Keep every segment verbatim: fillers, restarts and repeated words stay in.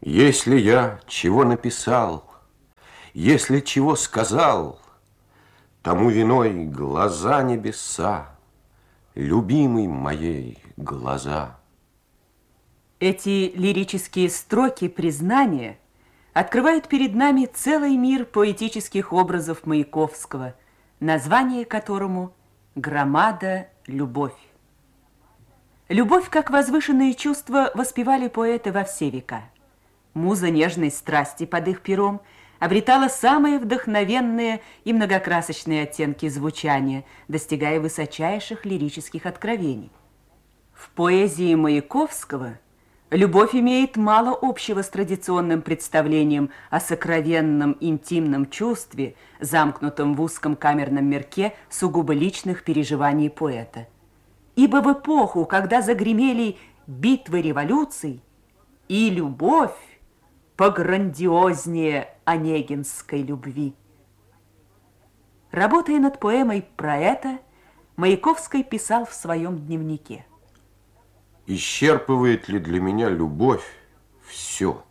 Если я чего написал, если чего сказал, тому виной глаза небеса, любимой моей глаза. Эти лирические строки признания открывают перед нами целый мир поэтических образов Маяковского, название которому «Громада. Любовь». Любовь, как возвышенное чувство, воспевали поэты во все века. Муза нежной страсти под их пером обретала самые вдохновенные и многокрасочные оттенки звучания, достигая высочайших лирических откровений. В поэзии Маяковского любовь имеет мало общего с традиционным представлением о сокровенном интимном чувстве, замкнутом в узком камерном мирке сугубо личных переживаний поэта. Ибо в эпоху, когда загремели битвы революций, и любовь пограндиознее онегинской любви. Работая над поэмой про это, Маяковский писал в своем дневнике: исчерпывает ли для меня любовь все?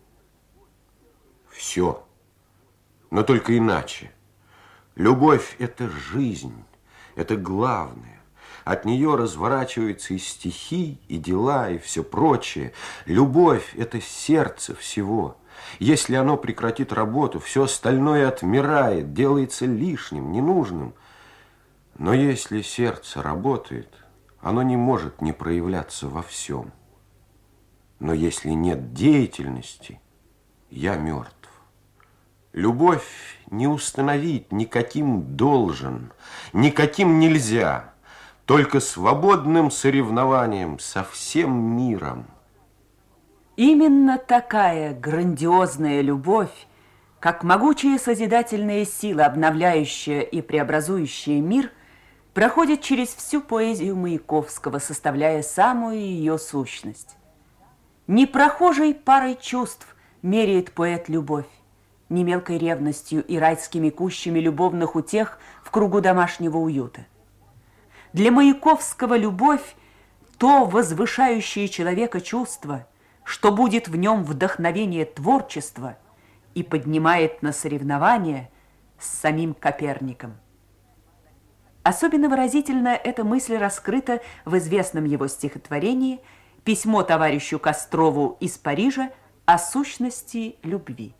Все. Но только иначе. Любовь – это жизнь, это главное. От нее разворачиваются и стихи, и дела, и все прочее. Любовь – это сердце всего. Если оно прекратит работу, все остальное отмирает, делается лишним, ненужным. Но если сердце работает, оно не может не проявляться во всем. Но если нет деятельности, я мертв. Любовь не установить никаким должен, никаким нельзя, только свободным соревнованием со всем миром. Именно такая грандиозная любовь, как могучая созидательная сила, обновляющая и преобразующая мир, проходит через всю поэзию Маяковского, составляя самую ее сущность. Непрохожей парой чувств меряет поэт любовь, не мелкой ревностью и райскими кущами любовных утех в кругу домашнего уюта. Для Маяковского любовь – то возвышающее человека чувство, что будет в нем вдохновение творчества и поднимает на соревнования с самим Коперником. Особенно выразительно эта мысль раскрыта в известном его стихотворении «Письмо товарищу Кострову из Парижа о сущности любви».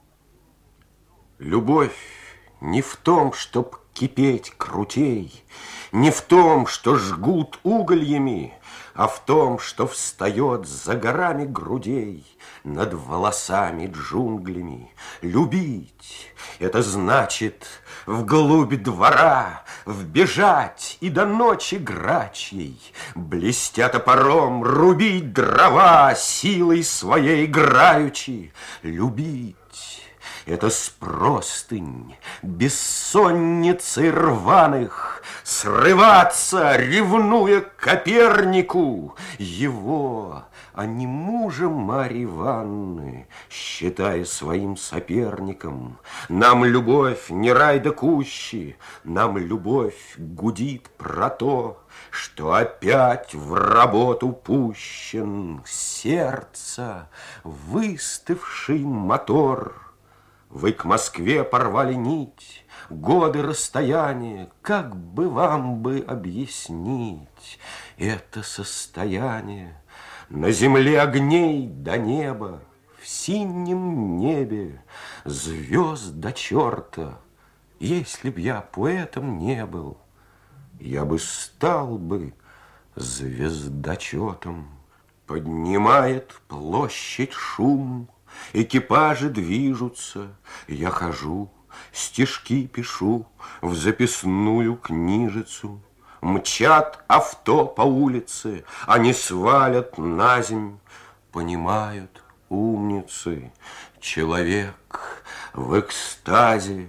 Любовь не в том, чтоб кипеть крутей, не в том, что жгут угольями, а в том, что встает за горами грудей, над волосами джунглями. Любить — это значит вглубь двора вбежать и до ночи грачьей, блестя топором, рубить дрова, силой своей играючи. Любить — это с простынь бессонницы рваных срываться, ревнуя к Копернику, его, а не мужа Марьи Ивановны, считая своим соперником. Нам любовь не рай да кущи, нам любовь гудит про то, что опять в работу пущен сердца выстывший мотор. Вы к Москве порвали нить, годы расстояния, как бы вам бы объяснить это состояние? На земле огней до неба, в синем небе звезд до черта. Если б я поэтом не был, я бы стал бы звездочетом. Поднимает площадь шум, экипажи движутся, я хожу, стишки пишу в записную книжицу. Мчат авто по улице, они свалят на земь. Понимают умницы, человек в экстазе.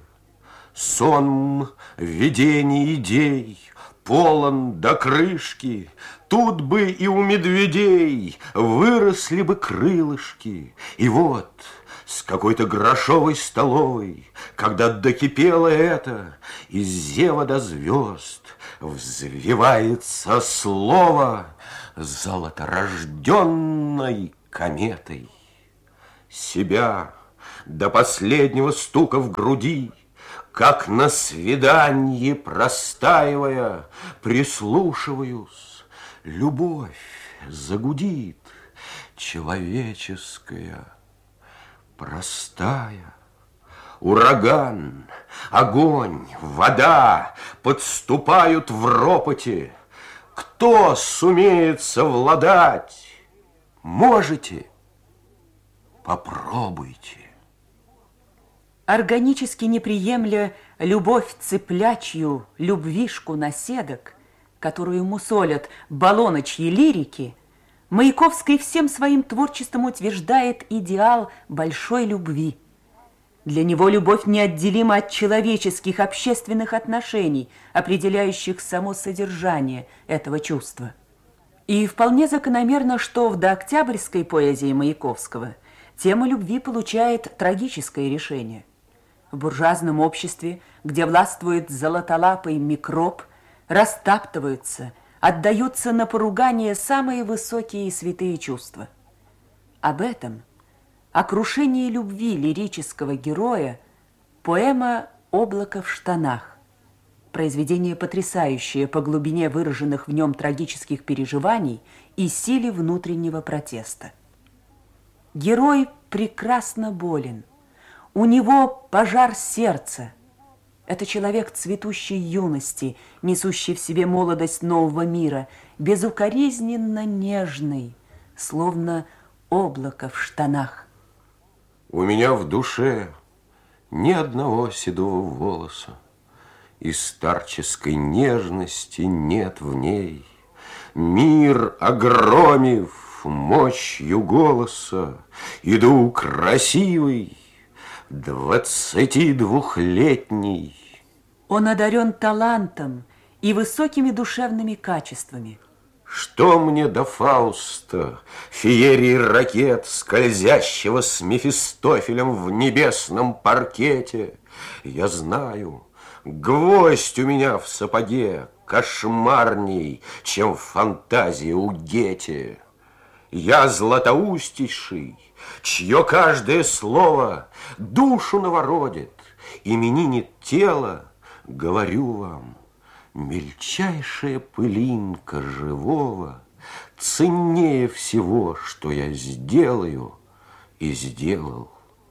Сон видений идей полон до крышки. Тут бы и у медведей выросли бы крылышки. И вот с какой-то грошовой столовой, когда докипело это, из зева до звезд взвивается слово золоторожденной кометой. себя до последнего стука в груди, как на свиданье простаивая, прислушиваюсь, любовь загудит человеческая, простая. Ураган, огонь, вода подступают в ропоте. Кто сумеет совладать? Можете? Попробуйте. Органически не приемля любовь цыплячью, любвишку наседок, которую мусолят баллоночьи лирики, Маяковский всем своим творчеством утверждает идеал большой любви. Для него любовь неотделима от человеческих общественных отношений, определяющих само содержание этого чувства. И вполне закономерно, что в дооктябрьской поэзии Маяковского тема любви получает трагическое решение. В буржуазном обществе, где властвует золотолапый микроб, растаптываются, отдаются на поругание самые высокие и святые чувства. Об этом, о крушении любви лирического героя, поэма «Облако в штанах». Произведение потрясающее по глубине выраженных в нем трагических переживаний и силе внутреннего протеста. Герой прекрасно болен. У него пожар сердца. Это человек цветущей юности, несущий в себе молодость нового мира, безукоризненно нежный, словно облако в штанах. У меня в душе ни одного седого волоса, и старческой нежности нет в ней. Мир огромив мощью голоса, иду красивый, двадцатидвухлетний. Он одарен талантом и высокими душевными качествами. Что мне до Фауста, феерии ракет, скользящего с Мефистофелем в небесном паркете? Я знаю, гвоздь у меня в сапоге кошмарней, чем фантазия у Гете. Я златоустейший, чье каждое слово душу новородит, именинит тело, говорю вам, мельчайшая пылинка живого ценнее всего, что я сделаю и сделал.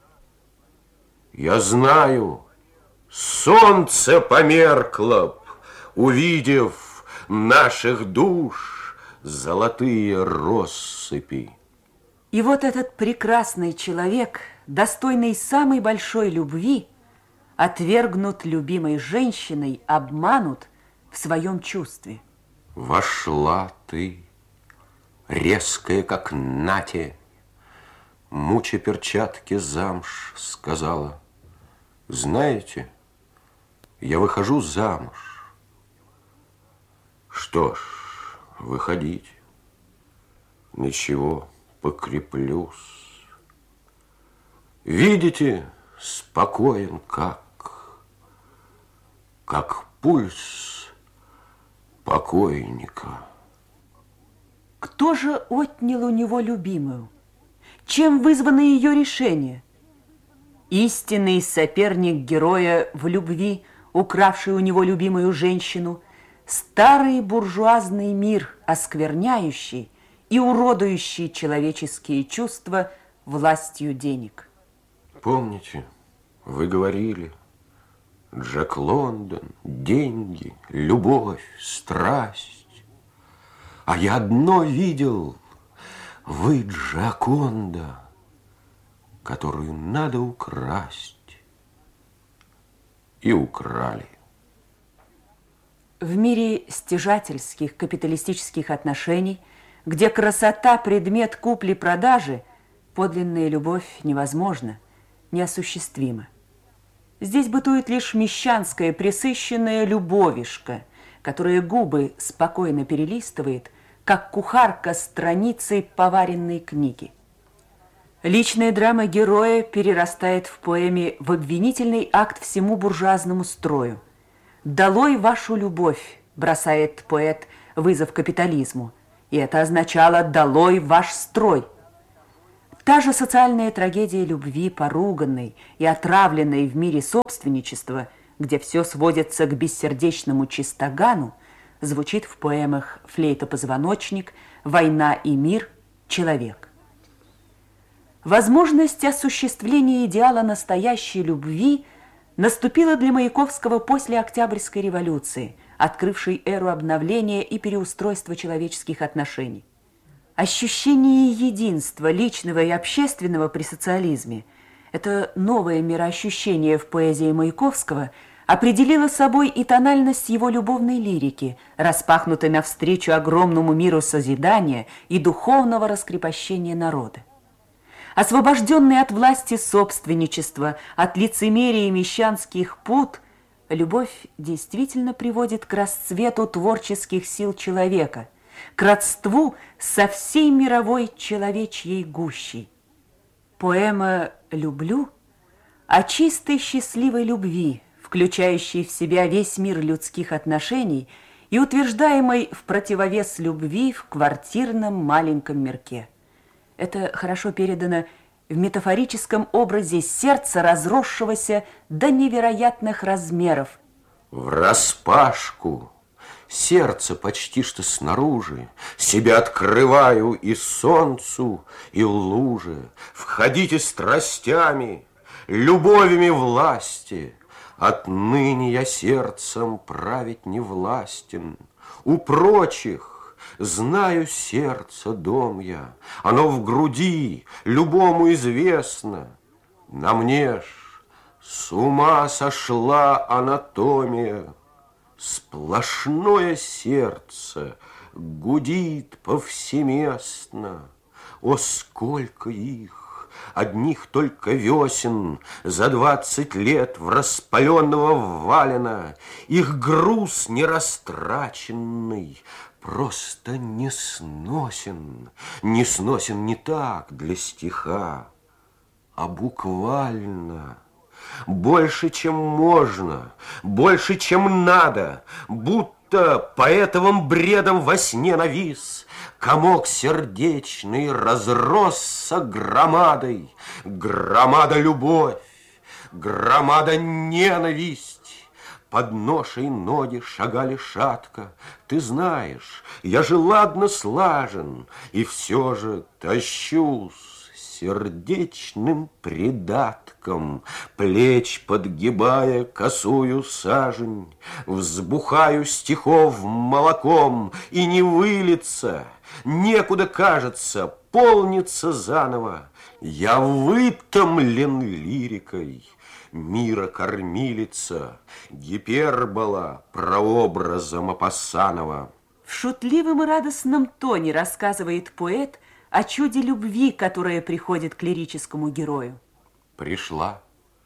Я знаю, солнце померкло б, увидев наших душ золотые россыпи. И вот этот прекрасный человек, достойный самой большой любви, отвергнут любимой женщиной, обманут в своем чувстве. Вошла ты, резкая, как нате, муча перчатки замш, сказала: знаете, я выхожу замуж. Что ж, выходите. Ничего, покреплюсь. Видите, спокоен как, как пульс покойника. Кто же отнял у него любимую? Чем вызвано ее решение? Истинный соперник героя в любви, укравший у него любимую женщину, старый буржуазный мир, оскверняющий и уродующий человеческие чувства властью денег. Помните, вы говорили: Джек Лондон, деньги, любовь, страсть. А я одно видел: вы Джоконда, которую надо украсть. И украли. В мире стяжательских капиталистических отношений, где красота – предмет купли-продажи, подлинная любовь невозможна, неосуществима. Здесь бытует лишь мещанская пресыщенная любовишка, которая губы спокойно перелистывает, как кухарка страницы поваренной книги. Личная драма героя перерастает в поэме в обвинительный акт всему буржуазному строю. «Долой вашу любовь», бросает поэт вызов капитализму, и это означало «долой ваш строй». Та же социальная трагедия любви, поруганной и отравленной в мире собственничества, где все сводится к бессердечному чистогану, звучит в поэмах «Флейта-позвоночник», «Война и мир», «Человек». Возможность осуществления идеала настоящей любви наступила для Маяковского после Октябрьской революции, открывшей эру обновления и переустройства человеческих отношений. Ощущение единства личного и общественного при социализме, это новое мироощущение в поэзии Маяковского, определило собой и тональность его любовной лирики, распахнутой навстречу огромному миру созидания и духовного раскрепощения народа. Освобожденный от власти собственничества, от лицемерия и мещанских пут, любовь действительно приводит к расцвету творческих сил человека, к родству со всей мировой человечьей гущей. Поэма «Люблю» о чистой счастливой любви, включающей в себя весь мир людских отношений и утверждаемой в противовес любви в квартирном маленьком мирке. Это хорошо передано в метафорическом образе сердца, разросшегося до невероятных размеров. Враспашку сердце почти что снаружи, себя открываю и солнцу, и луже. Входите страстями, любовями власти. Отныне я сердцем править не властен. У прочих знаю сердце дом я, оно в груди, любому известно. На мне ж с ума сошла анатомия. Сплошное сердце гудит повсеместно. О, сколько их, одних только весен, за двадцать лет в распаленного валена. Их груз нерастраченный просто не сносен. Не сносен не так для стиха, а буквально. Больше, чем можно, больше, чем надо, будто поэтовым бредом во сне навис. Комок сердечный разросся громадой, громада любовь, громада ненависть. Под ношей ноги шагали шатко. Ты знаешь, я же ладно слажен, и все же тащусь сердечным придатком, плеч подгибая косую сажень, взбухаю стихов молоком, и не вылиться, некуда, кажется, полнится заново. Я вытомлен лирикой, мира кормилица, гипербола прообразом Апассанова. В шутливом и радостном тоне рассказывает поэт о чуде любви, которая приходит к лирическому герою. Пришла,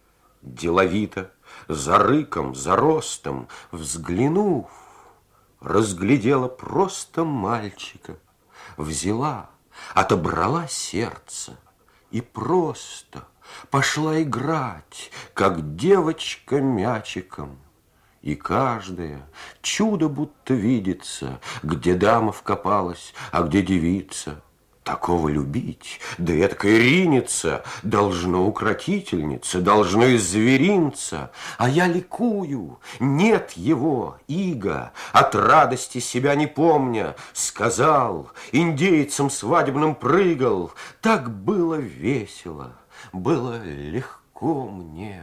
деловито, за рыком, за ростом, взглянув, разглядела просто мальчика, взяла, отобрала сердце и просто пошла играть, как девочка мячиком. И каждое чудо будто видится, где дама вкопалась, а где девица. Такого любить, да этакой ринется, должно укротительница, должно из зверинца. А я ликую, нет его, иго, от радости себя не помня, сказал, индейцам свадебным прыгал. Так было весело, было легко мне.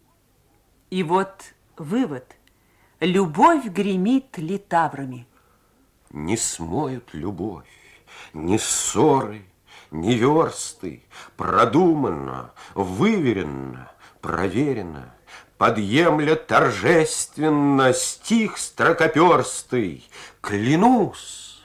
И вот вывод. Любовь гремит литаврами. Не смоют любовь ни ссоры, ни версты, продуманно, выверенно, проверено, подъемля торжественно стих строкоперстый. Клянусь,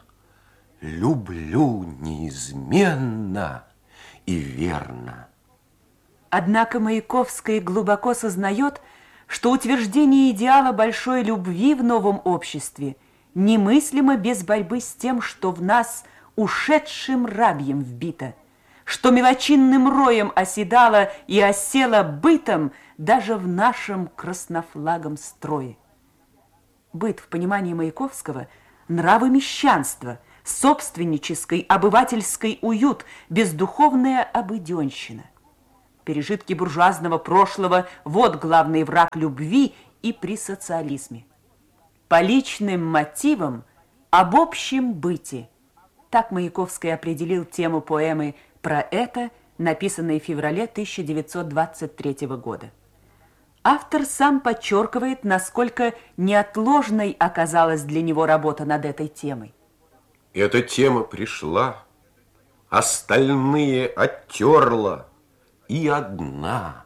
люблю неизменно и верно. Однако Маяковский глубоко сознает, что утверждение идеала большой любви в новом обществе немыслимо без борьбы с тем, что в нас ушедшим рабьем вбито, что мелочинным роем оседало и осело бытом даже в нашем краснофлагом строе. Быт в понимании Маяковского – нравы мещанства, собственнический, обывательский уют, бездуховная обыденщина. Пережитки буржуазного прошлого – вот главный враг любви и при социализме. По личным мотивам об общем быте. Так Маяковский определил тему поэмы «Про это», написанной в феврале тысяча девятьсот двадцать третьего года. Автор сам подчеркивает, насколько неотложной оказалась для него работа над этой темой. Эта тема пришла, остальные оттерла, и одна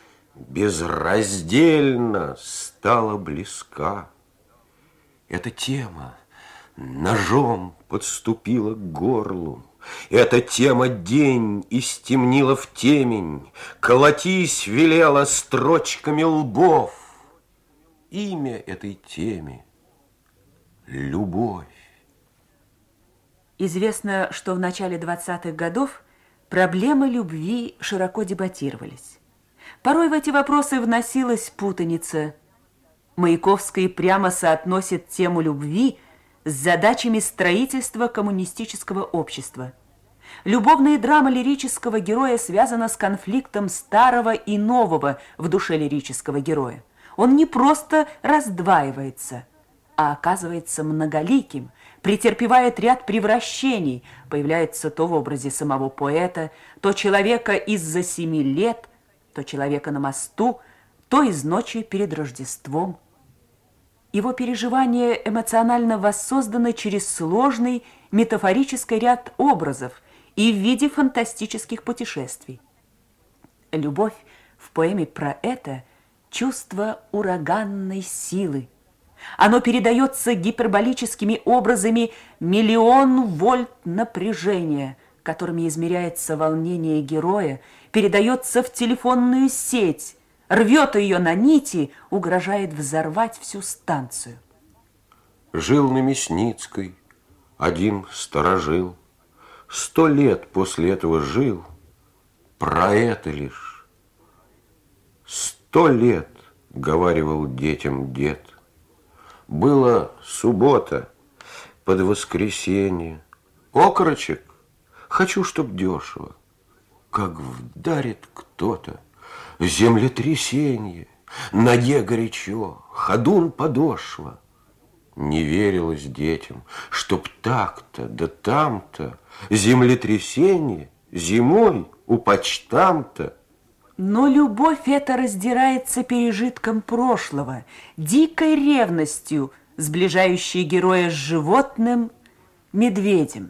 безраздельно стала близка. Эта тема ножом подступила к горлу. Эта тема день истемнила в темень, колотись велела строчками лбов. Имя этой теме — любовь. Известно, что в начале двадцатых годов проблемы любви широко дебатировались. Порой в эти вопросы вносилась путаница. Маяковский прямо соотносит тему любви с задачами строительства коммунистического общества. Любовная драма лирического героя связана с конфликтом старого и нового в душе лирического героя. Он не просто раздваивается, а оказывается многоликим, претерпевает ряд превращений, появляется то в образе самого поэта, то человека из-за семи лет, то человека на мосту, то из ночи перед Рождеством. Его переживания эмоционально воссозданы через сложный метафорический ряд образов и в виде фантастических путешествий. Любовь в поэме «Про это» – чувство ураганной силы. Оно передается гиперболическими образами миллион вольт напряжения, которыми измеряется волнение героя, передается в телефонную сеть, рвет ее на нити, угрожает взорвать всю станцию. Жил на Мясницкой один старожил. Сто лет после этого жил. Про это лишь. Сто лет, говаривал детям дед. Была суббота, под воскресенье. Окорочек, хочу, чтоб дешево. Как вдарит кто-то. Землетрясенье, ноге горячо, ходун подошва. Не верилось детям, чтоб так-то, да там-то, землетрясенье зимой у почтамта. Но любовь эта раздирается пережитком прошлого, дикой ревностью, сближающей героя с животным медведем.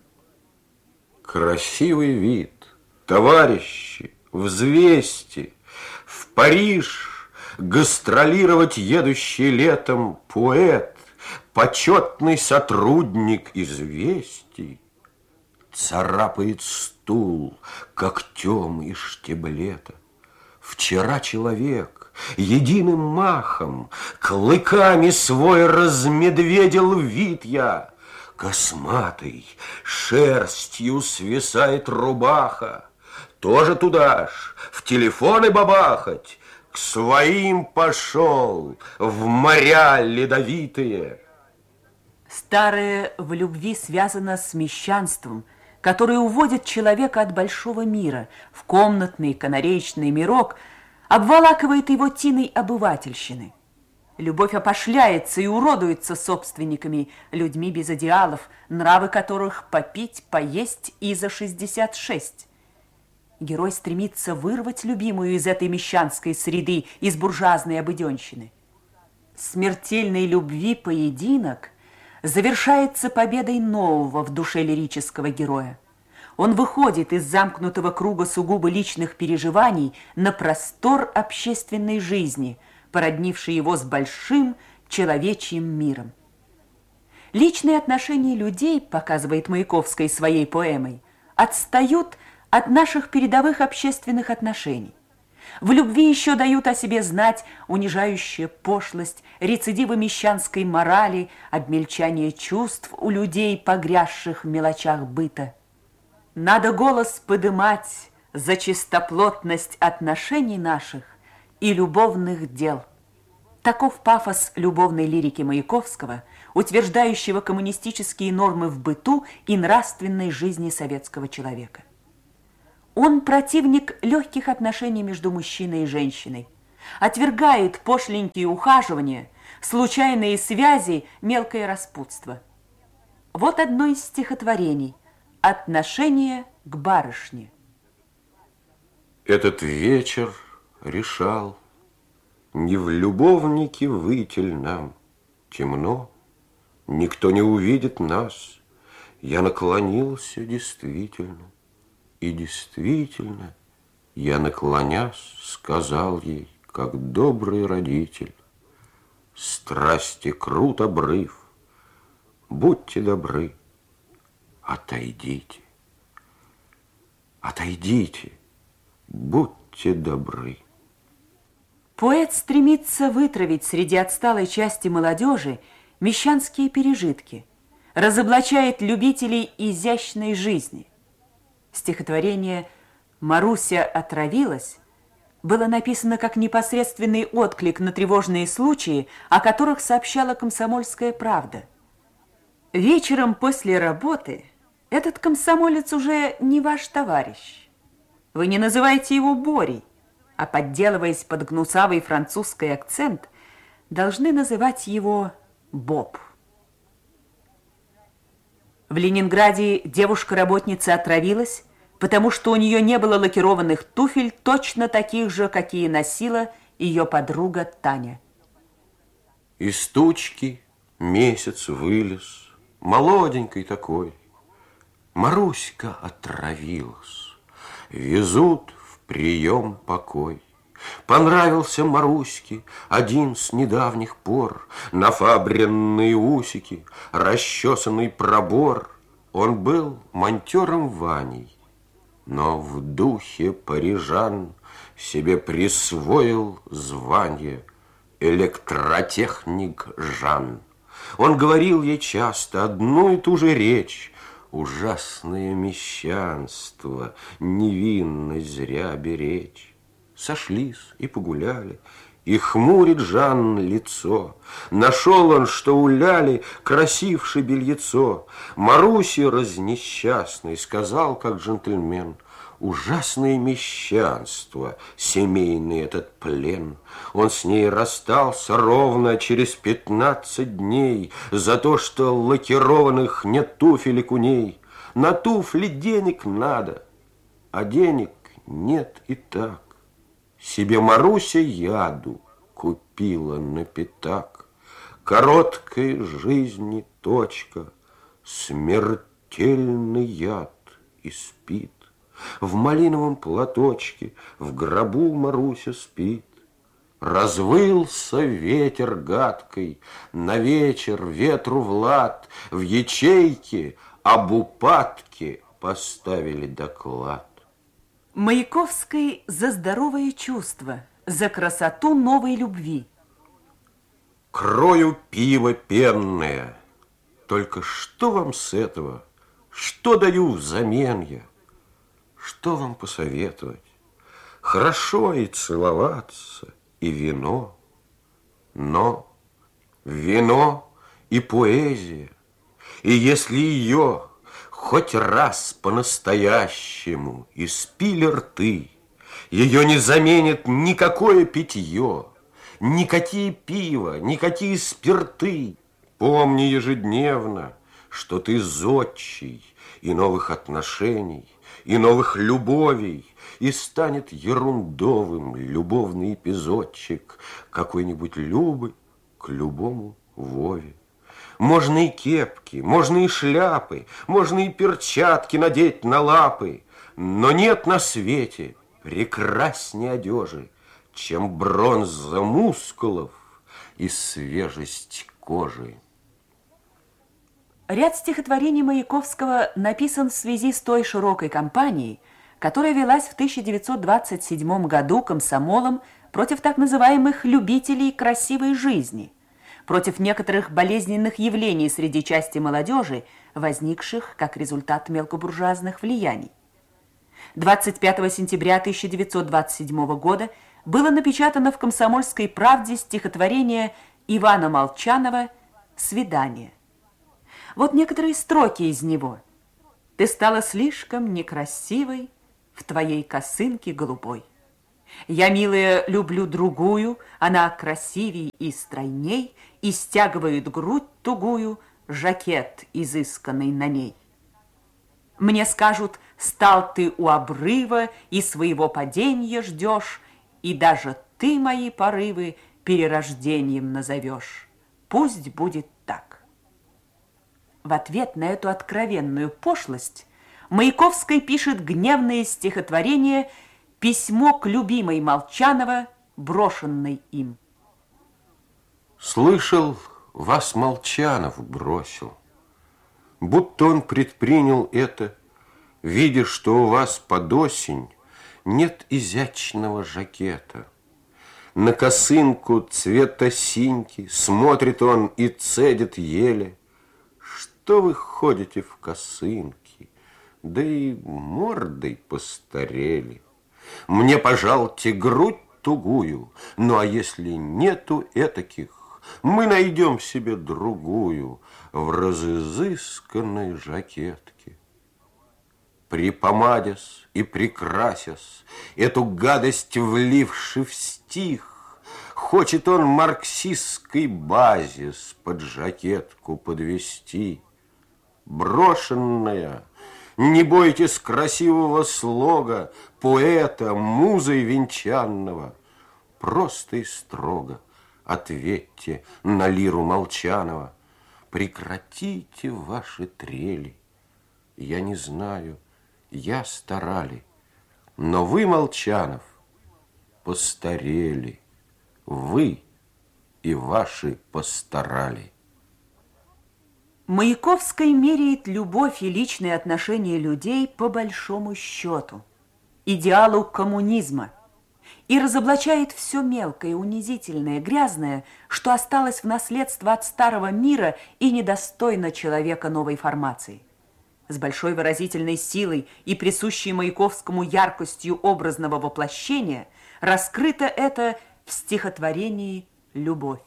Красивый вид, товарищи, взвесьте, в Париж гастролировать едущий летом поэт, почетный сотрудник известий, царапает стул когтем и штиблета. Вчера человек единым махом клыками свой размедведил вид я. Косматый, шерстью свисает рубаха. Тоже туда ж, в телефоны бабахать. К своим пошел, в моря ледовитые. Старое в любви связано с мещанством, которое уводит человека от большого мира в комнатный канареечный мирок, обволакивает его тиной обывательщины. Любовь опошляется и уродуется собственниками, людьми без идеалов, нравы которых попить, поесть и за шестьдесят шесть. Герой стремится вырвать любимую из этой мещанской среды, из буржуазной обыденщины. Смертельной любви поединок завершается победой нового в душе лирического героя. Он выходит из замкнутого круга сугубо личных переживаний на простор общественной жизни, породнивший его с большим человечьим миром. Личные отношения людей, показывает Маяковский своей поэмой, отстают от наших передовых общественных отношений. В любви еще дают о себе знать унижающая пошлость, рецидивы мещанской морали, обмельчание чувств у людей, погрязших в мелочах быта. Надо голос подымать за чистоплотность отношений наших и любовных дел. Таков пафос любовной лирики Маяковского, утверждающего коммунистические нормы в быту и нравственной жизни советского человека. Он противник легких отношений между мужчиной и женщиной, отвергает пошленькие ухаживания, случайные связи, мелкое распутство. Вот одно из стихотворений «Отношение к барышне». Этот вечер решал, не в любовнике выйти ль нам, темно, никто не увидит нас. Я наклонился действительно, и действительно, я, наклонясь, сказал ей, как добрый родитель: страсти крут обрыв, будьте добры, отойдите, отойдите, будьте добры. Поэт стремится вытравить среди отсталой части молодежи мещанские пережитки, разоблачает любителей изящной жизни. Стихотворение «Маруся отравилась» было написано как непосредственный отклик на тревожные случаи, о которых сообщала «Комсомольская правда». Вечером после работы этот комсомолец уже не ваш товарищ. Вы не называете его Борей, а, подделываясь под гнусавый французский акцент, должны называть его Боб. В Ленинграде девушка-работница отравилась, потому что у нее не было лакированных туфель, точно таких же, какие носила ее подруга Таня. Из тучки месяц вылез, молоденький такой. Маруська отравилась, везут в прием покой. Понравился Маруське один с недавних пор, нафабренные усики, расчесанный пробор. Он был монтером Ваней, но в духе парижан себе присвоил звание электротехник Жан. Он говорил ей часто одну и ту же речь: ужасное мещанство, невинность зря беречь. Сошлись и погуляли, и хмурит Жан лицо. Нашел он, что у Ляли красивше бельецо. Марусе разнесчастный сказал, как джентльмен: ужасное мещанство, семейный этот плен. Он с ней расстался ровно через пятнадцать дней за то, что лакированных нет туфелек у ней. На туфли денег надо, а денег нет и так. Себе Маруся яду купила на пятак. Короткой жизни точка, смертельный яд и спит. В малиновом платочке в гробу Маруся спит. Развылся ветер гадкой, на вечер ветру Влад в ячейке об упадке поставили доклад. Маяковский за здоровое чувство, за красоту новой любви. Крою пиво пенное, только что вам с этого? Что даю взамен я? Что вам посоветовать? Хорошо и целоваться, и вино, но вино и поэзия, и если ее хоть раз по-настоящему испили рты, ее не заменит никакое питье, никакие пиво, никакие спирты. Помни ежедневно, что ты зодчий и новых отношений, и новых любовей, и станет ерундовым любовный эпизодчик какой-нибудь Любы к любому Вове. Можно и кепки, можно и шляпы, можно и перчатки надеть на лапы, но нет на свете прекрасней одежи, чем бронза мускулов и свежесть кожи. Ряд стихотворений Маяковского написан в связи с той широкой кампанией, которая велась в тысяча девятьсот двадцать седьмом году комсомолом против так называемых любителей красивой жизни, против некоторых болезненных явлений среди части молодежи, возникших как результат мелкобуржуазных влияний. двадцать пятого сентября тысяча девятьсот двадцать седьмого года было напечатано в «Комсомольской правде» стихотворение Ивана Молчанова «Свидание». Вот некоторые строки из него. «Ты стала слишком некрасивой в твоей косынке голубой. Я, милая, люблю другую, она красивей и стройней, и стягивает грудь тугую, жакет изысканный на ней. Мне скажут, стал ты у обрыва и своего падения ждешь, и даже ты мои порывы перерождением назовешь. Пусть будет так». В ответ на эту откровенную пошлость Маяковский пишет гневное стихотворение «Письмо к любимой Молчанова, брошенной им». Слышал, вас Молчанов бросил, будто он предпринял это, видя, что у вас под осень нет изящного жакета. На косынку цвета синьки смотрит он и цедит еле. Что вы ходите в косынке, да и мордой постарели. Мне, пожалуйте, грудь тугую, ну а если нету этаких, мы найдем себе другую в разызысканной жакетке. Припомадясь и прикрасясь, эту гадость вливши в стих, хочет он марксистской базис под жакетку подвести. Брошенная, не бойтесь красивого слога поэта, музой венчанного. Просто и строго ответьте на лиру Молчанова. Прекратите ваши трели. Я не знаю, я старали, но вы, Молчанов, постарели. Вы и ваши постарали. Маяковский меряет любовь и личные отношения людей по большому счету, идеалу коммунизма, и разоблачает все мелкое, унизительное, грязное, что осталось в наследство от старого мира и недостойно человека новой формации. С большой выразительной силой и присущей Маяковскому яркостью образного воплощения раскрыто это в стихотворении «Любовь».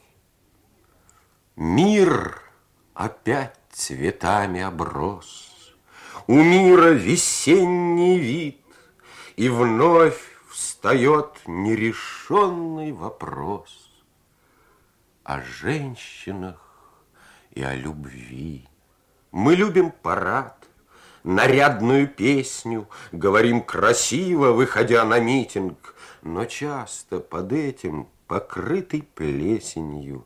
Мир опять цветами оброс, у мира весенний вид, и вновь встает нерешенный вопрос о женщинах и о любви. Мы любим парад, нарядную песню, говорим красиво, выходя на митинг, но часто под этим покрытый плесенью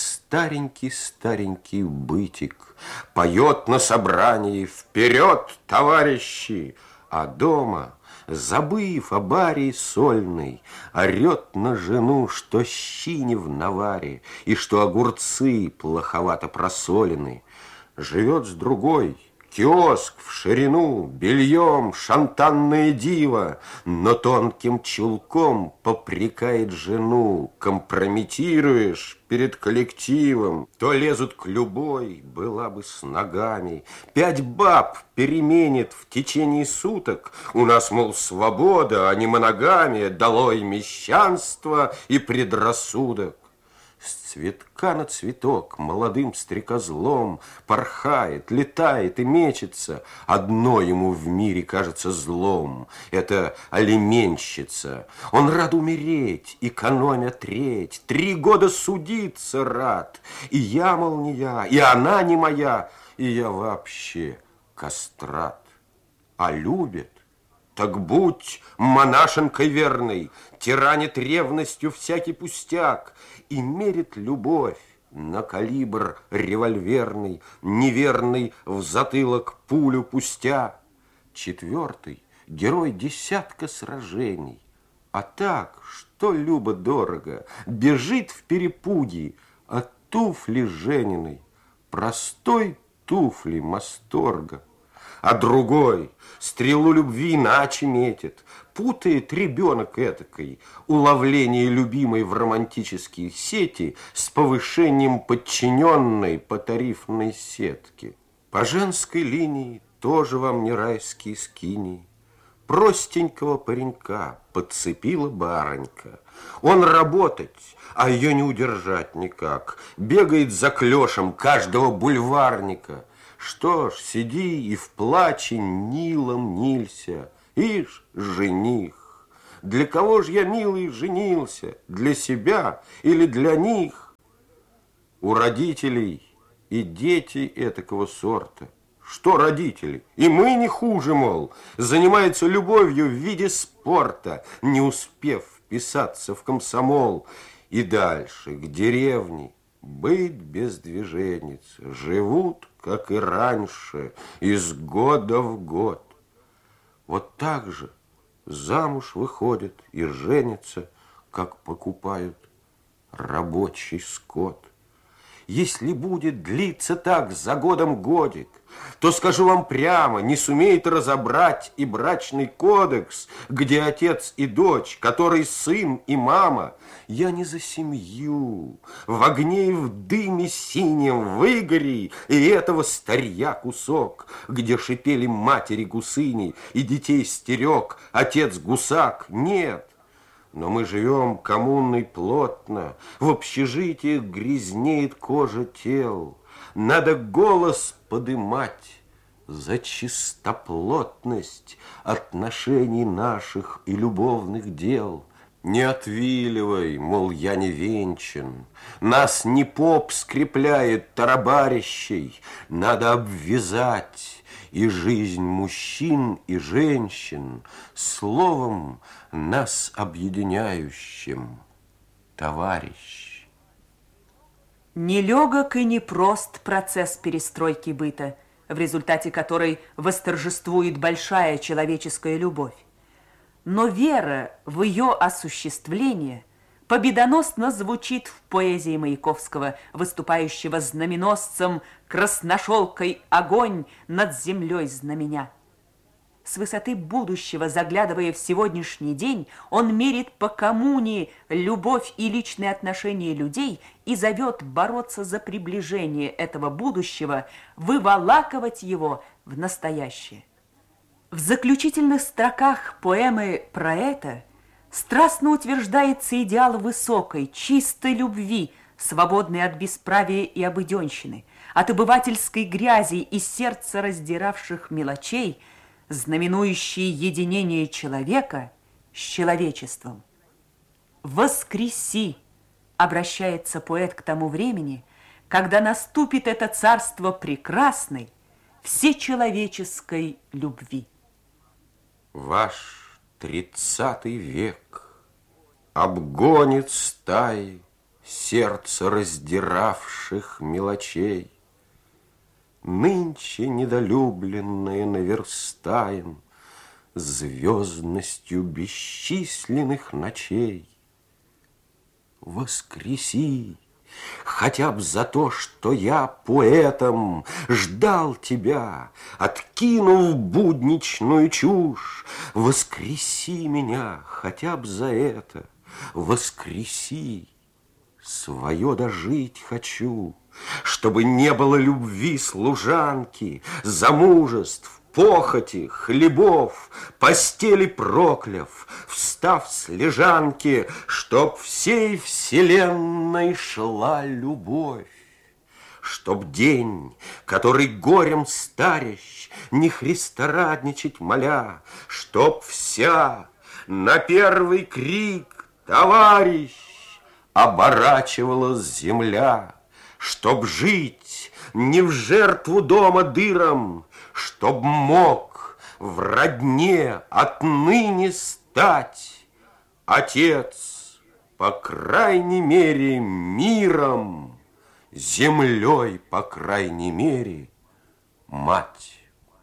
старенький-старенький бытик поет на собрании «Вперед, товарищи!», а дома, забыв об арии сольной, орет на жену, что щи не в наваре и что огурцы плоховато просолены. Живет с другой, киоск в ширину, бельем шантанное диво, но тонким чулком попрекает жену. Компрометируешь перед коллективом, то лезут к любой, была бы с ногами. Пять баб переменит в течение суток. У нас, мол, свобода, а не моногамия, долой мещанство и предрассудок. С цветка на цветок молодым стрекозлом порхает, летает и мечется. Одно ему в мире кажется злом — это алименщица. Он рад умереть, экономя треть, три года судиться рад. И я, мол, не я, и она не моя, и я вообще кастрат. А любит? Так будь монашенкой верной, тиранит ревностью всякий пустяк и мерит любовь на калибр револьверный, неверный в затылок пулю пустя. Четвертый — герой десятка сражений, а так, что любо-дорого, бежит в перепуге от туфли Жениной, простой туфли масторга. А другой стрелу любви иначе метит, путает ребенок этакой уловление любимой в романтические сети с повышением подчиненной по тарифной сетке. По женской линии тоже вам не райские скинии. простенького паренька подцепила барынька. Он работать, а ее не удержать никак. Бегает за клешем каждого бульварника. Что ж, сиди и в плаче Нилом нилься. Ишь, жених, для кого ж я, милый, женился? Для себя или для них? У родителей и дети этакого сорта. Что родители? И мы не хуже, мол, занимаются любовью в виде спорта, не успев вписаться в комсомол. И дальше, к деревне, быт без движенец, живут, как и раньше, из года в год. Вот так же замуж выходят и женятся, как покупают рабочий скот. Если будет длиться так за годом годик, то, скажу вам прямо, не сумеет разобрать и брачный кодекс, где отец и дочь, который сын и мама. Я не за семью, в огне и в дыме синем выгори и этого старья кусок, где шипели матери гусыни и детей стерег отец гусак. Нет. Но мы живем коммунной плотно, в общежитиях грязнеет кожа тел. Надо голос подымать за чистоплотность отношений наших и любовных дел. Не отвиливай, мол, я не венчан, нас не поп скрепляет тарабарящей, надо обвязать и жизнь мужчин и женщин словом нас объединяющим, товарищ. Нелегок и непрост процесс перестройки быта, в результате которой восторжествует большая человеческая любовь. Но вера в ее осуществление победоносно звучит в поэзии Маяковского, выступающего знаменосцем красношелкой огонь над землей знаменя. С высоты будущего, заглядывая в сегодняшний день, он мерит по коммуне любовь и личные отношения людей и зовет бороться за приближение этого будущего, выволакивать его в настоящее. В заключительных строках поэмы про это страстно утверждается идеал высокой, чистой любви, свободной от бесправия и обыденщины, от обывательской грязи и сердца раздиравших мелочей, знаменующие единение человека с человечеством. «Воскреси!» обращается поэт к тому времени, когда наступит это царство прекрасной, всечеловеческой любви. Ваш тридцатый век обгонит стаи сердце раздиравших мелочей. Нынче недолюбленное наверстаем звездностью бесчисленных ночей. Воскреси, хотя б за то, что я поэтом ждал тебя, откинув будничную чушь. Воскреси меня хотя б за это, воскреси, свое дожить хочу, чтобы не было любви служанки, замужеств, похоти, хлебов, постели прокляв, встав с лежанки, чтоб всей вселенной шла любовь, чтоб день, который горем старящ, не христорадничать моля, чтоб вся на первый крик «Товарищ!» оборачивалась земля, чтоб жить не в жертву дома дыром, чтоб мог в родне отныне стать отец, по крайней мере, миром, землей, по крайней мере, мать.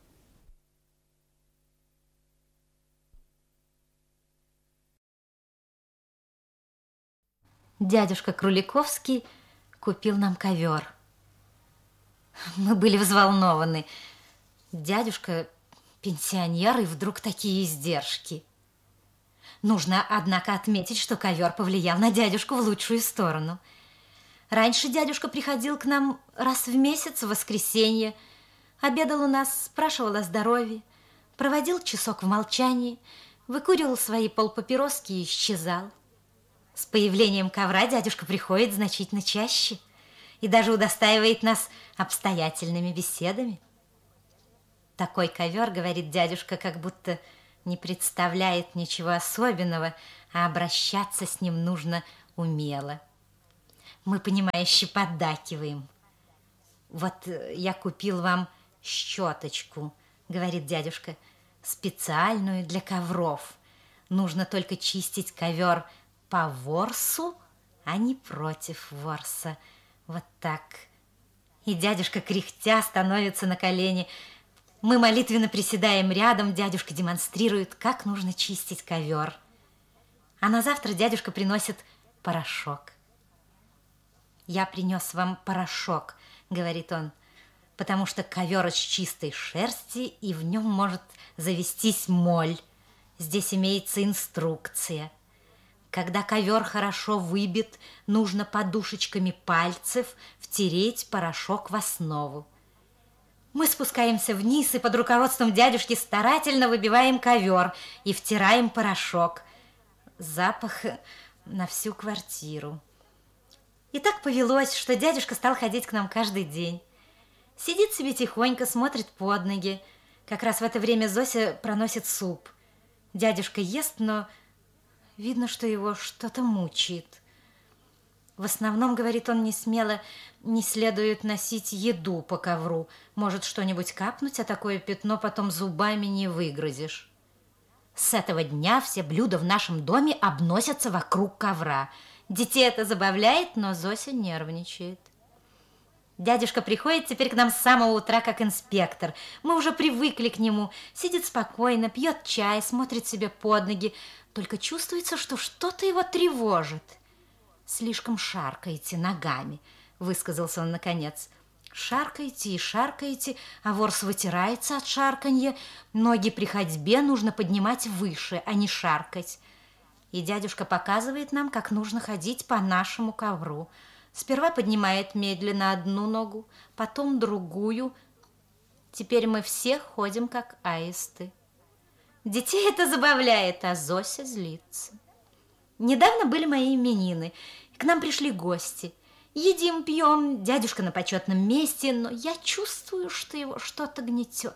Дядюшка Круликовский купил нам ковер. Мы были взволнованы. Дядюшка пенсионер, и вдруг такие издержки. Нужно, однако, отметить, что ковер повлиял на дядюшку в лучшую сторону. Раньше дядюшка приходил к нам раз в месяц в воскресенье, обедал у нас, спрашивал о здоровье, проводил часок в молчании, выкуривал свои полпапироски и исчезал. С появлением ковра дядюшка приходит значительно чаще и даже удостаивает нас обстоятельными беседами. Такой ковер, говорит дядюшка, как будто не представляет ничего особенного, а обращаться с ним нужно умело. Мы, понимающе поддакиваем. Вот я купил вам щеточку, говорит дядюшка, специальную для ковров. Нужно только чистить ковер по ворсу, а не против ворса. Вот так. И дядюшка, кряхтя, становится на колени. Мы молитвенно приседаем рядом, дядюшка демонстрирует, как нужно чистить ковер. А на завтра дядюшка приносит порошок. «Я принес вам порошок», — говорит он, «потому что ковер из чистой шерсти, и в нем может завестись моль. Здесь имеется инструкция. Когда ковер хорошо выбит, нужно подушечками пальцев втереть порошок в основу. Мы спускаемся вниз и под руководством дядюшки старательно выбиваем ковер и втираем порошок. Запах на всю квартиру. И так повелось, что дядюшка стал ходить к нам каждый день. Сидит себе тихонько, смотрит под ноги. Как раз в это время Зося проносит суп. Дядюшка ест, но видно, что его что-то мучает. В основном, говорит он, не смело, не следует носить еду по ковру. Может что-нибудь капнуть, а такое пятно потом зубами не выгрызешь. С этого дня все блюда в нашем доме обносятся вокруг ковра. Детей это забавляет, но Зося нервничает. Дядюшка приходит теперь к нам с самого утра как инспектор. Мы уже привыкли к нему. Сидит спокойно, пьет чай, смотрит себе под ноги. Только чувствуется, что что-то его тревожит. «Слишком шаркаете ногами», — высказался он наконец. «Шаркаете и шаркаете, а ворс вытирается от шарканья. Ноги при ходьбе нужно поднимать выше, а не шаркать». И дядюшка показывает нам, как нужно ходить по нашему ковру. Сперва поднимает медленно одну ногу, потом другую. Теперь мы все ходим, как аисты. Детей это забавляет, а Зося злится. Недавно были мои именины, к нам пришли гости. Едим, пьем, дядюшка на почетном месте, но я чувствую, что его что-то гнетет.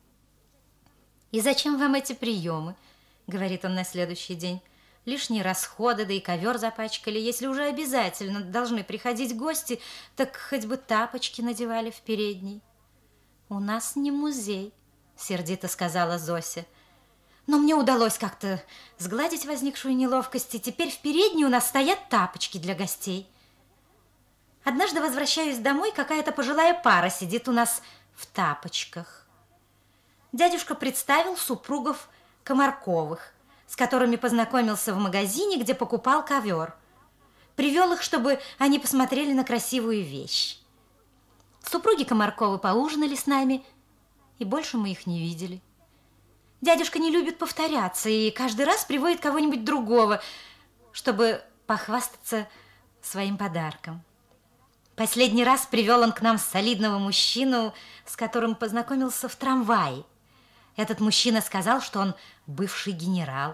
«И зачем вам эти приемы?» — говорит он на следующий день. «Лишние расходы, да и ковер запачкали. Если уже обязательно должны приходить гости, так хоть бы тапочки надевали в передней». «У нас не музей», — сердито сказала Зося. «Но мне удалось как-то сгладить возникшую неловкость, и теперь в передней у нас стоят тапочки для гостей. Однажды возвращаюсь домой, какая-то пожилая пара сидит у нас в тапочках. Дядюшка представил супругов Комарковых, с которыми познакомился в магазине, где покупал ковер. Привел их, чтобы они посмотрели на красивую вещь. Супруги Комарковы поужинали с нами, и больше мы их не видели. Дядюшка не любит повторяться и каждый раз приводит кого-нибудь другого, чтобы похвастаться своим подарком. Последний раз привел он к нам солидного мужчину, с которым познакомился в трамвае. Этот мужчина сказал, что он бывший генерал.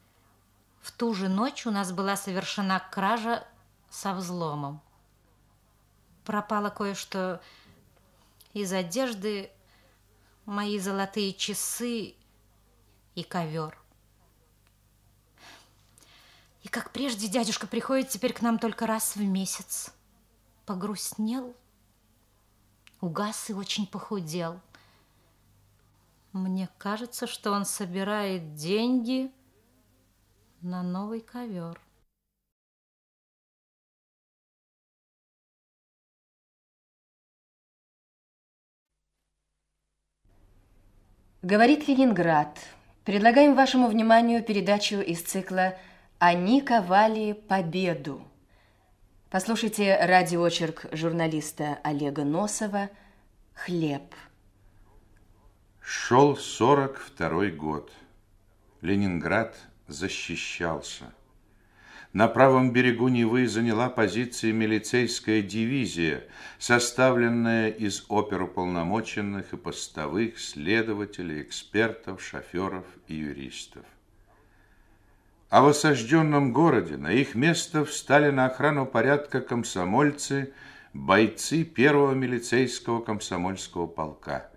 В ту же ночь у нас была совершена кража со взломом. Пропало кое-что из одежды, мои золотые часы и ковер. И как прежде дядюшка приходит теперь к нам только раз в месяц. Погрустнел, угас и очень похудел. Мне кажется, что он собирает деньги на новый ковер. Говорит Ленинград. Предлагаем вашему вниманию передачу из цикла «Они ковали победу». Послушайте радиоочерк журналиста Олега Носова «Хлеб». Шел сорок второй год. Ленинград защищался. На правом берегу Невы заняла позиции милицейская дивизия, составленная из оперуполномоченных и постовых, следователей, экспертов, шоферов и юристов. А в осажденном городе на их место встали на охрану порядка комсомольцы, бойцы первого милицейского комсомольского полка.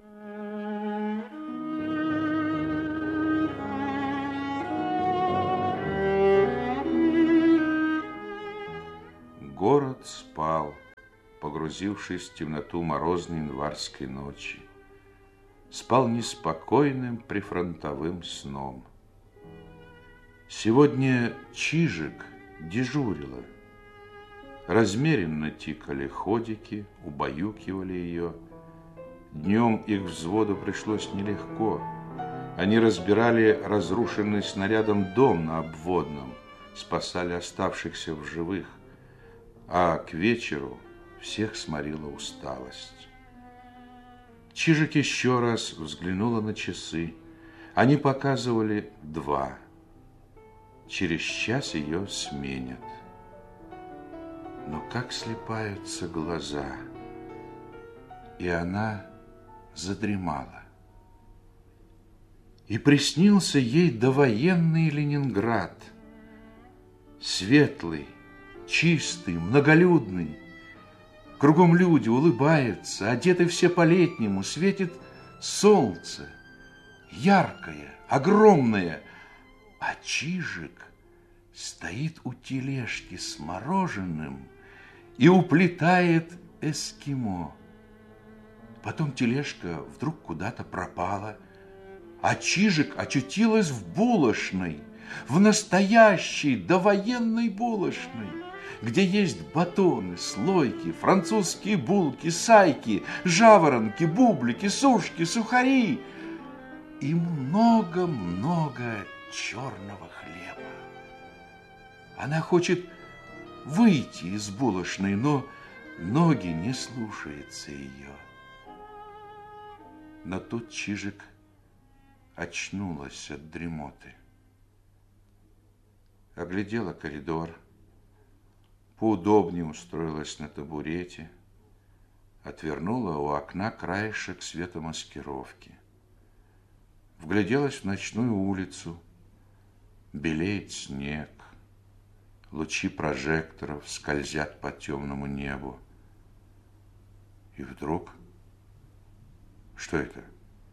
Город спал, погрузившись в темноту морозной январской ночи. Спал неспокойным прифронтовым сном. Сегодня Чижик дежурила. Размеренно тикали ходики, убаюкивали ее. Днем их взводу пришлось нелегко. Они разбирали разрушенный снарядом дом на Обводном, спасали оставшихся в живых. А к вечеру всех сморила усталость. Чижик еще раз взглянула на часы. Они показывали два. Через час ее сменят. Но как слипаются глаза. И она задремала. И приснился ей довоенный Ленинград. Светлый, чистый, многолюдный. Кругом люди улыбаются, одеты все по-летнему, светит солнце, яркое, огромное. А Чижик стоит у тележки с мороженым и уплетает эскимо. Потом тележка вдруг куда-то пропала, а Чижик очутилась в булочной, в настоящей довоенной булочной, где есть батоны, слойки, французские булки, сайки, жаворонки, бублики, сушки, сухари и много-много черного хлеба. Она хочет выйти из булочной, но ноги не слушаются ее. Но тут Чижик очнулась от дремоты. Оглядела коридор, поудобнее устроилась на табурете, отвернула у окна краешек светомаскировки. Вгляделась в ночную улицу. Белеет снег, лучи прожекторов скользят по темному небу. И вдруг... Что это?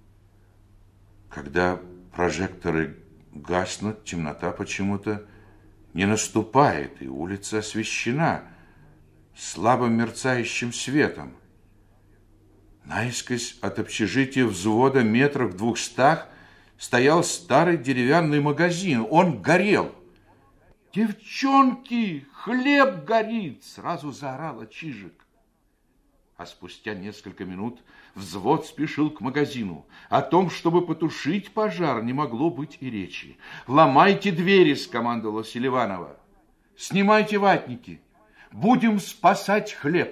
Когда прожекторы гаснут, темнота почему-то не наступает, и улица освещена слабо мерцающим светом. Наискось от общежития взвода метрах в двухстах стоял старый деревянный магазин. Он горел. «Девчонки, хлеб горит!» Сразу заорала Чижик. А спустя несколько минут взвод спешил к магазину. О том, чтобы потушить пожар, не могло быть и речи. «Ломайте двери!» — скомандовала Селиванова. «Снимайте ватники! Будем спасать хлеб!»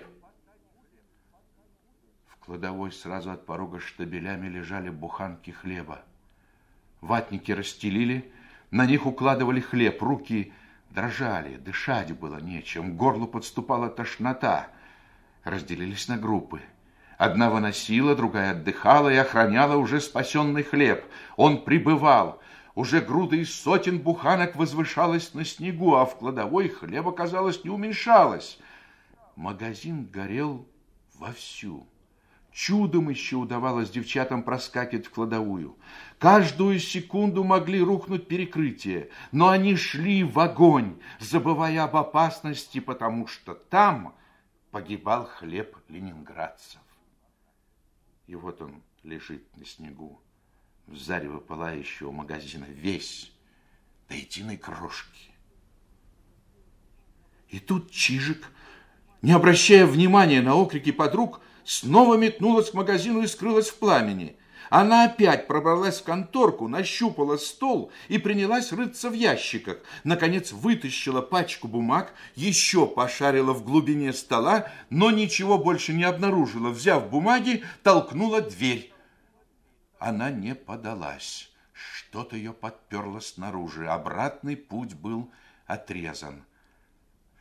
В кладовой сразу от порога штабелями лежали буханки хлеба. Ватники расстелили, на них укладывали хлеб. Руки дрожали, дышать было нечем, к горлу подступала тошнота. Разделились на группы. Одна выносила, другая отдыхала и охраняла уже спасенный хлеб. Он прибывал. Уже груда из сотен буханок возвышалась на снегу, а в кладовой хлеба, казалось, не уменьшалось. Магазин горел вовсю. Чудом еще удавалось девчатам проскакивать в кладовую. Каждую секунду могли рухнуть перекрытия, но они шли в огонь, забывая об опасности, потому что там погибал хлеб ленинградцев. И вот он лежит на снегу, в зарево пылающего магазина, весь до единой крошки. И тут Чижик, не обращая внимания на окрики подруг, снова метнулась к магазину и скрылась в пламени. Она опять пробралась в конторку, нащупала стол и принялась рыться в ящиках. Наконец вытащила пачку бумаг, еще пошарила в глубине стола, но ничего больше не обнаружила. Взяв бумаги, толкнула дверь. Она не подалась. Что-то ее подперло снаружи. Обратный путь был отрезан.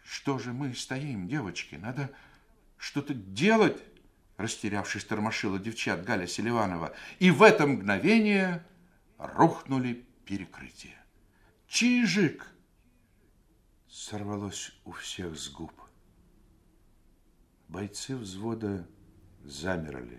Что же мы стоим, девочки? Надо что-то делать, растерявшись, тормошила девчат Галя Селиванова. И в это мгновение рухнули перекрытия. Чижик! Сорвалось у всех с губ. Бойцы взвода замерли.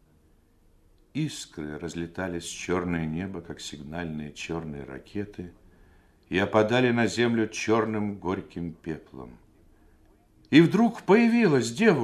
Искры разлетались в черное небо, как сигнальные черные ракеты, и опадали на землю черным горьким пеплом. И вдруг появилась девушка.